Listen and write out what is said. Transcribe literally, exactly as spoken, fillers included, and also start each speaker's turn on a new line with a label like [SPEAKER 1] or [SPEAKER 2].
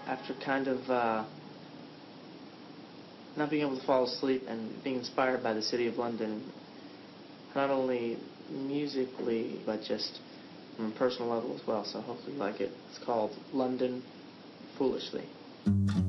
[SPEAKER 1] after kind of uh, not being able to fall asleep and being inspired by the City of London, not only musically, but just on a personal level as well. So hopefully you like it. It's called London Foolishly.